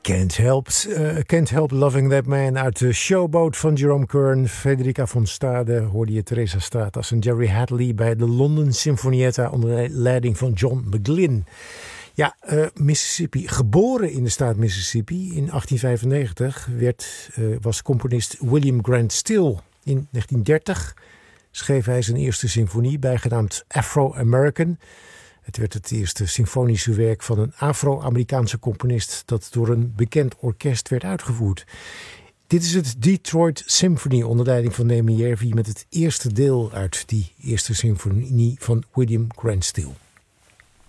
Can't Help Loving That Man uit de Showboat van Jerome Kern. Federica von Stade hoorde je, Teresa Stratas en Jerry Hadley bij de London Sinfonietta onder leiding van John McGlynn. Ja, Mississippi, geboren in de staat Mississippi in 1895, was componist William Grant Still. In 1930 schreef hij zijn eerste symfonie, bijgenaamd Afro-American. Het werd het eerste symfonische werk van een Afro-Amerikaanse componist dat door een bekend orkest werd uitgevoerd. Dit is het Detroit Symphony onder leiding van Neemi Järvi met het eerste deel uit die eerste symfonie van William Grant Still.